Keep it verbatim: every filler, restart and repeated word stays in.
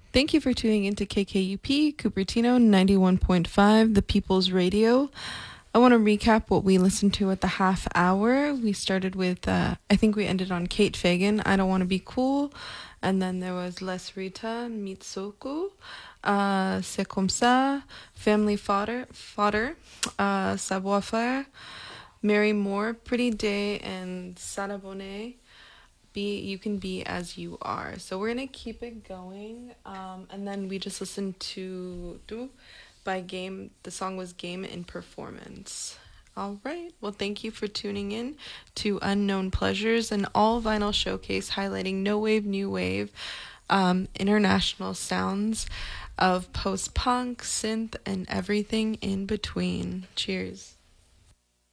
Thank you for tuning into K K U P, Cupertino ninety-one point five, the People's Radio. I want to recap what we listened to at the half hour. We started with, uh, I think we ended on Kate Fagan, I Don't Want to Be Cool. And then there was Les Rita, Mitsoku, uh, C'est Comme Ça, Family Fodder, Fodder uh, Savoir Faire, Mary Moore, Pretty Day, and Sarabone. Be You Can Be As You Are. So we're gonna keep it going, um, and then we just listened to Do by Game. The song was Game in Performance. All right. Well, thank you for tuning in to Unknown Pleasures, an all vinyl showcase highlighting no wave, new wave, um, international sounds of post punk, synth, and everything in between. Cheers.